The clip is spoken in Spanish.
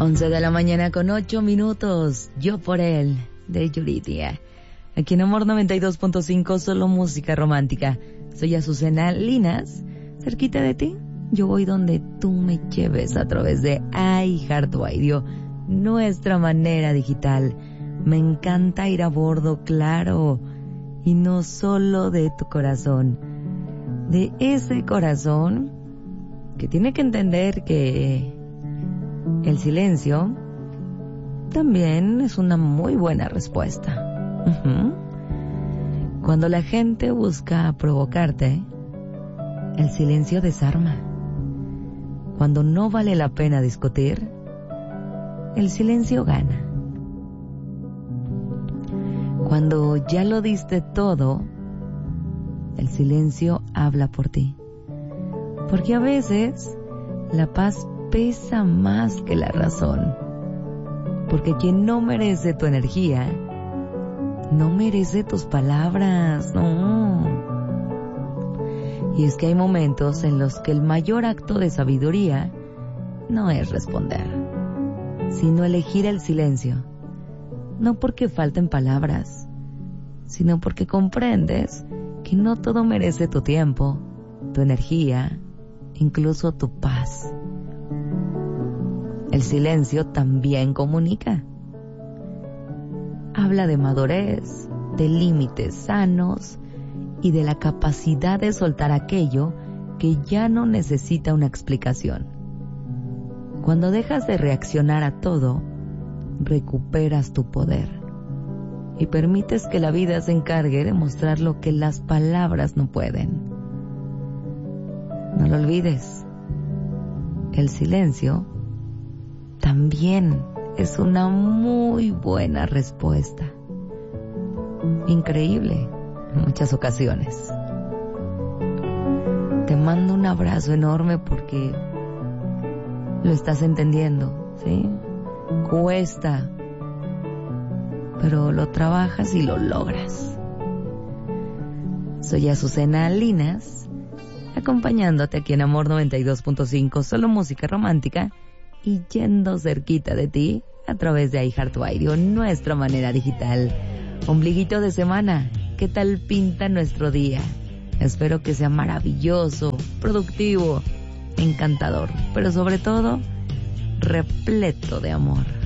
11 de la mañana con 8 minutos. Yo por él, de Yuridia. Aquí en Amor 92.5, solo música romántica. Soy Azucena Linas, cerquita de ti. Yo voy donde tú me lleves a través de iHeartRadio, nuestra manera digital. Me encanta ir a bordo, claro, y no solo de tu corazón. De ese corazón que tiene que entender que el silencio también es una muy buena respuesta. Cuando la gente busca provocarte, el silencio desarma. Cuando no vale la pena discutir, el silencio gana. Cuando ya lo diste todo, el silencio habla por ti. Porque a veces la paz pesa más que la razón. Porque quien no merece tu energía, no merece tus palabras, no. Y es que hay momentos en los que el mayor acto de sabiduría no es responder, sino elegir el silencio. No porque falten palabras, sino porque comprendes que no todo merece tu tiempo, tu energía, incluso tu paz. El silencio también comunica. Habla de madurez, de límites sanos y de la capacidad de soltar aquello que ya no necesita una explicación. Cuando dejas de reaccionar a todo, recuperas tu poder y permites que la vida se encargue de mostrar lo que las palabras no pueden. No lo olvides, el silencio también es una muy buena respuesta. Increíble en muchas ocasiones. Te mando un abrazo enorme porque lo estás entendiendo, ¿sí? Cuesta, pero lo trabajas y lo logras. Soy Azucena Linas, acompañándote aquí en Amor 92.5, solo música romántica, y yendo cerquita de ti a través de iHeartRadio, nuestra manera digital. Ombliguito de semana, ¿qué tal pinta nuestro día? Espero que sea maravilloso, productivo, encantador, pero sobre todo repleto de amor.